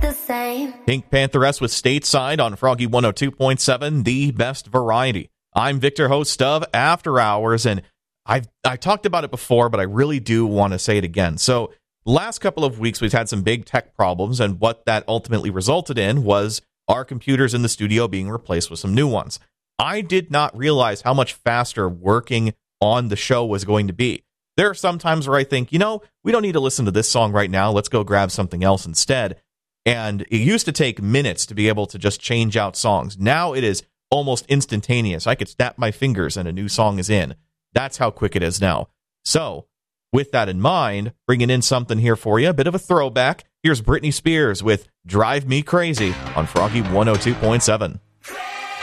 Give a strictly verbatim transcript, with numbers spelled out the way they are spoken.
the same. Pink Pantheress with Stateside on Froggy one oh two point seven, the best variety. I'm Victor, host of After Hours, and I've I talked about it before, but I really do want to say it again. So last couple of weeks, we've had some big tech problems, and what that ultimately resulted in was our computers in the studio being replaced with some new ones. I did not realize how much faster working on the show was going to be. There are some times where I think, you know, we don't need to listen to this song right now. Let's go grab something else instead. And it used to take minutes to be able to just change out songs. Now it is almost instantaneous. I could snap my fingers and a new song is in. That's how quick it is now. So, with that in mind, bringing in something here for you, a bit of a throwback. Here's Britney Spears with Drive Me Crazy on Froggy one oh two point seven. Crazy.